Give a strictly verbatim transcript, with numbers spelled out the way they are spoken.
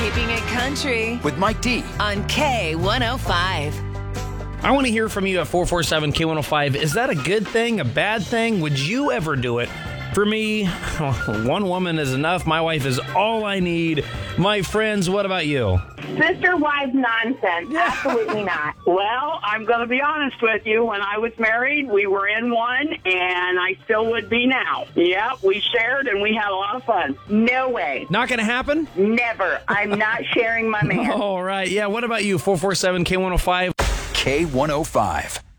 Keeping it country with Mike D on K one oh five. I want to hear from you at four four seven K one oh five. Is that a good thing, a bad thing? Would you ever do it? For me, one woman is enough. My wife is all I need. My friends, what about you? Sister wife nonsense. Absolutely not. Well, I'm going to be honest with you. When I was married, we were in one, and I still would be now. Yeah, we shared, and we had a lot of fun. No way. Not going to happen? Never. I'm not sharing my man. All right. Yeah, what about you? four four seven K one oh five. K one oh five.